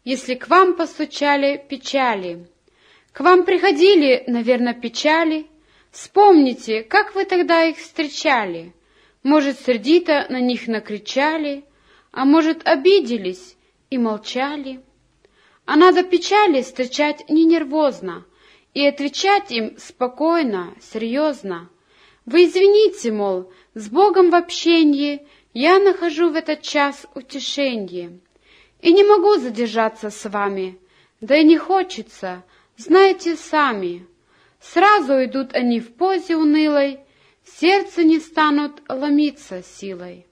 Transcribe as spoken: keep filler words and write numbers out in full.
если к вам постучали печали. К вам приходили, наверное, печали. Вспомните, как вы тогда их встречали. Может, сердито на них накричали, а может, обиделись и молчали. А надо печали встречать не нервозно и отвечать им спокойно, серьезно. Вы извините, мол, с Богом в общении я нахожу в этот час утешенье. И не могу задержаться с вами, да и не хочется, знаете сами. Сразу идут они в позе унылой, в сердце не станут ломиться силой.